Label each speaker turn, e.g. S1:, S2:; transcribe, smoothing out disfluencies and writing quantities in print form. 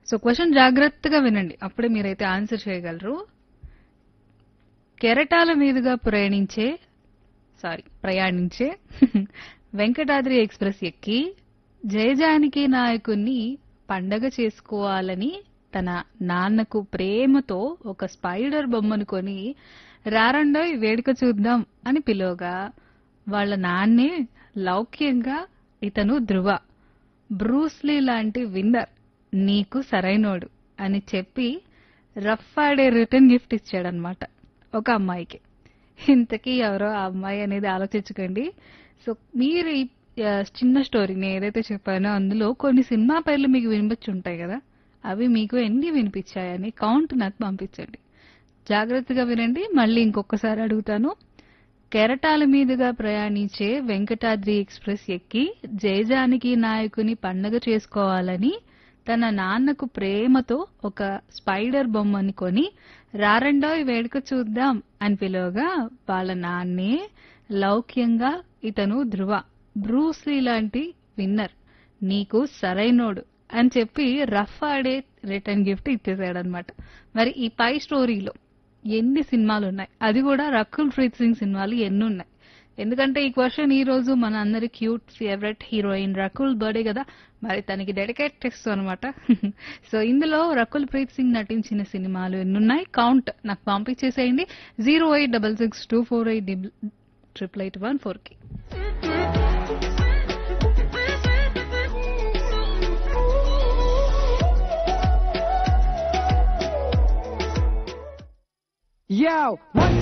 S1: So question జాగ్రత్తగా వినండి, అప్పుడే మీరైతే ఆన్సర్ చేయగలరు. కెరటాల మీదుగా ప్రయాణించే వెంకటాద్రి ఎక్స్‌ప్రెస్ ఎక్కి జయజానకి నాయకుణ్ణి పండగ చేసుకోవాలని తన నాన్నకు ప్రేమతో ఒక స్పైడర్ బొమ్మను కొని రారండోయ్ వేడుక చూద్దాం అని పిలువగా వాళ్ళ నాన్నే లౌక్యంగా ఇతను ధ్రువ, బ్రూస్లీ లాంటి విన్నర్, నీకు సరైనోడు అని చెప్పి రఫ్ ఆడే రిటర్న్ గిఫ్ట్ ఇచ్చాడనమాట ఒక అమ్మాయికి. ఇంతకీ ఎవరో ఆ అమ్మాయి అనేది ఆలోచించుకోండి. సో మీరు ఈ చిన్న స్టోరీ నేను ఏదైతే చెప్పానో అందులో కొన్ని సినిమా పేర్లు మీకు వినిపించి ఉంటాయి కదా, అవి మీకు ఎన్ని వినిపించాయని కౌంట్ నాకు పంపించండి. జాగ్రత్తగా వినండి, మళ్ళీ ఇంకొకసారి అడుగుతాను. కెరటాల మీదుగా ప్రయాణించే వెంకటాద్రి ఎక్స్‌ప్రెస్ ఎక్కి జయజానకి నాయకుని పండగ చేసుకోవాలని తన నాన్నకు ప్రేమతో ఒక స్పైడర్ బొమ్మని కొని రారండోయ్ వేడుక చూద్దాం అని పిలువగా వాళ్ళ నాన్నే లౌక్యంగా ఇతను ధ్రువ, బ్రూస్లీ లాంటి విన్నర్, నీకు సరైనోడు అని చెప్పి రఫ్ ఆడే రిటర్న్ గిఫ్ట్ ఇచ్చేసాడనమాట. మరి ఈ పై స్టోరీలో ఎన్ని సినిమాలు ఉన్నాయి, అది కూడా రకుల్ ప్రీత్ సింగ్ సినిమాలు ఎన్ని ఉన్నాయి? ఎందుకంటే ఈ క్వశ్చన్ ఈ రోజు మన అందరి cute favourite heroine Rakul birthday కదా, మరి తనకి డెడికేట్ చేస్తాం అనమాట. సో ఇందులో రకుల్ ప్రీత్ సింగ్ నటించిన సినిమాలు ఎన్నున్నాయి కౌంట్ నాకు పంపించేసేయండి 08662488814 కి.
S2: Yo, one